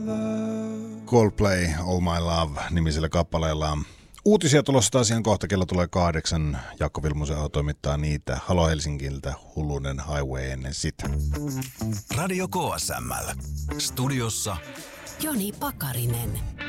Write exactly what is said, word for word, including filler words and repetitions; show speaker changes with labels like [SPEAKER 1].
[SPEAKER 1] Coldplay, All My Love nimisellä kappaleella. Uutisia tulossa taas kohta, kello tulee kahdeksan. Jaakko Vilmusen toimittaa niitä. Halo Helsingiltä, Hullunen Highway ennen sitä.
[SPEAKER 2] Radio K S M L. Studiossa
[SPEAKER 3] Joni Pakarinen.